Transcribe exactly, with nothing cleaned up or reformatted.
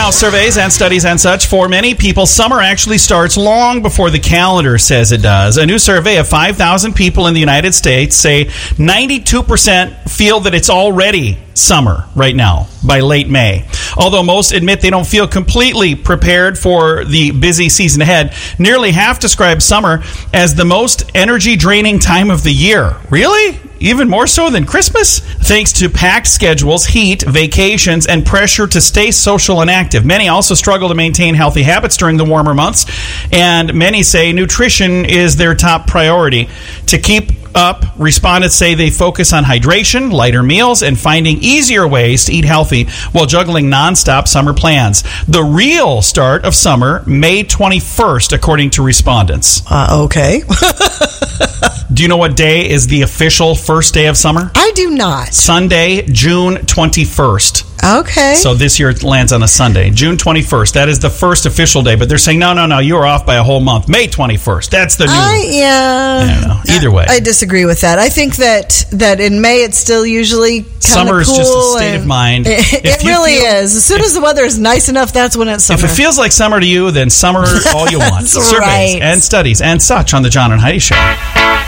Now, surveys and studies and such, for many people, summer actually starts long before the calendar says it does. A new survey of five thousand people in the United States say ninety-two percent feel that it's already summer right now by late May. Although most admit they don't feel completely prepared for the busy season ahead, nearly half describe summer as the most energy-draining time of the year. Really? Even more so than Christmas? Thanks to packed schedules, heat, vacations, and pressure to stay social and active. Many also struggle to maintain healthy habits during the warmer months, and many say nutrition is their top priority. To keep up, respondents say they focus on hydration, lighter meals, and finding easier ways to eat healthy while juggling nonstop summer plans. The real start of summer, May twenty-first, according to respondents. Uh, okay. Do you know what day is the official first day of summer? I do not. Sunday, June twenty-first. Okay. So this year it lands on a Sunday, June twenty-first. That is the first official day, but they're saying, no, no, no, you are off by a whole month. May twenty-first. That's the new. I, yeah. I don't know. Either way. I disagree with that. I think that, that in May it's still usually kind of cool. Summer is just a state of mind. It, it really feel, is. As soon if, as the weather is nice enough, that's when it's summer. If it feels like summer to you, then summer all you want. That's Surveys right. and studies and such on the John and Heidi Show.